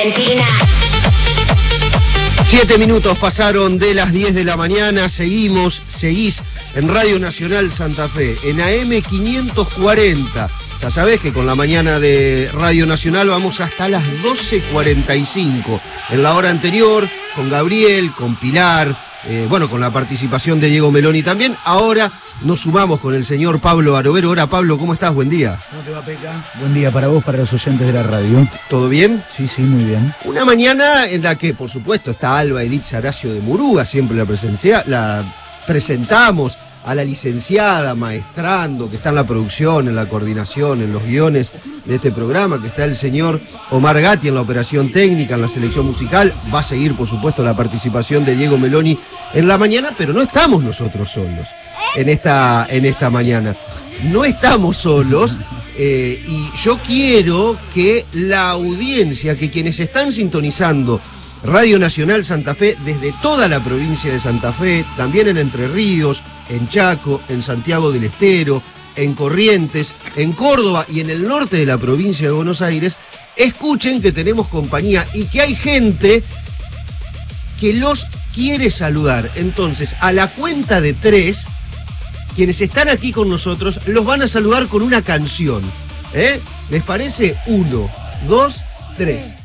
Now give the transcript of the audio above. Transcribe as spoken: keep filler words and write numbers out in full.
Argentina. Siete minutos pasaron de las diez de la mañana, seguimos, seguís en Radio Nacional Santa Fe, en A M quinientos cuarenta. Ya sabés que con la mañana de Radio Nacional vamos hasta las doce cuarenta y cinco. En la hora anterior, con Gabriel, con Pilar, eh, bueno, con la participación de Diego Meloni también. Ahora nos sumamos con el señor Pablo Barovero. Hola Pablo, ¿cómo estás? Buen día. ¿Cómo te va, Peca? Buen día para vos, para los oyentes de la radio. ¿Todo bien? Sí, sí, muy bien. Una mañana en la que, por supuesto, está Alba Edith Saracio de Murúa, siempre la, presencia, la presentamos a la licenciada maestrando, que está en la producción, en la coordinación, en los guiones de este programa, que está el señor Omar Gatti en la operación técnica, en la selección musical. Va a seguir, por supuesto, la participación de Diego Meloni en la mañana, pero no estamos nosotros solos en esta, en esta mañana. No estamos solos. Eh, y yo quiero que la audiencia, que quienes están sintonizando Radio Nacional Santa Fe desde toda la provincia de Santa Fe, también en Entre Ríos, en Chaco, en Santiago del Estero, en Corrientes, en Córdoba y en el norte de la provincia de Buenos Aires, escuchen que tenemos compañía y que hay gente que los quiere saludar. Entonces, a la cuenta de tres, quienes están aquí con nosotros los van a saludar con una canción. ¿Eh? ¿Les parece? Uno, dos, tres.